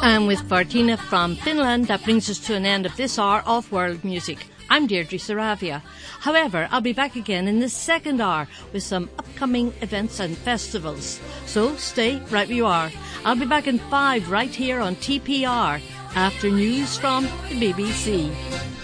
And with Martina from Finland, that brings us to an end of this hour of World Music. I'm Deirdre Saravia. However, I'll be back again in the second hour with some upcoming events and festivals. So stay right where you are. I'll be back in 5 right here on TPR after news from the BBC.